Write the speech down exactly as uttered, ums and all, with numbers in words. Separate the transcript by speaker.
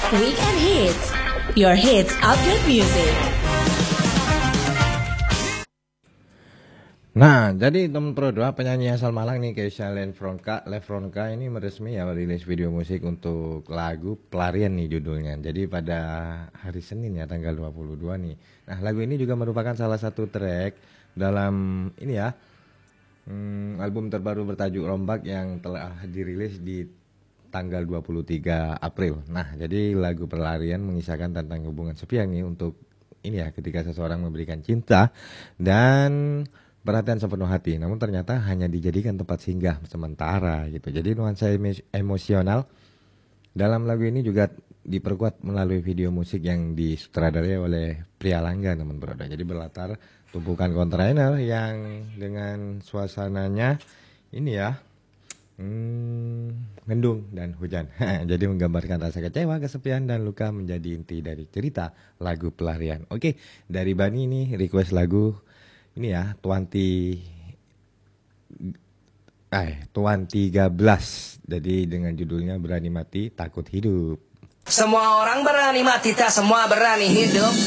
Speaker 1: Weekend Hits, your hits update music.
Speaker 2: Nah, jadi teman Pro dua penyanyi asal Malang nih Keisha Lefronka, Lefronka ini meresmi ya merilis video musik untuk lagu Pelarian nih judulnya. Jadi pada hari Senin ya tanggal dua puluh dua nih. Nah, lagu ini juga merupakan salah satu track dalam ini ya hmm, album terbaru bertajuk Rombak yang telah dirilis di tanggal dua puluh tiga April. Nah, jadi lagu Pelarian mengisahkan tentang hubungan sepiang nih untuk ini ya ketika seseorang memberikan cinta dan perhatian sepenuh hati, namun ternyata hanya dijadikan tempat singgah sementara gitu. Jadi nuansa emosional dalam lagu ini juga diperkuat melalui video musik yang disutradarai oleh Pria Langga teman Bro. Jadi berlatar tumpukan kontainer yang dengan suasananya ini ya hmm, mendung dan hujan. Jadi menggambarkan rasa kecewa, kesepian dan luka menjadi inti dari cerita lagu Pelarian. Oke, dari Bani ini request lagu ini ya, Tuan T eh Tuan tiga belas. Jadi dengan judulnya Berani Mati Takut Hidup.
Speaker 3: Semua orang berani mati, tak semua berani hidup.